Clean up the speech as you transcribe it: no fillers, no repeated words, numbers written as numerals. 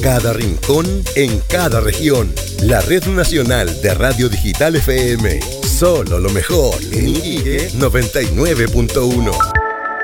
cada rincón, en cada región. La Red Nacional de Radio Digital FM. Solo lo mejor en Iquique 99.1.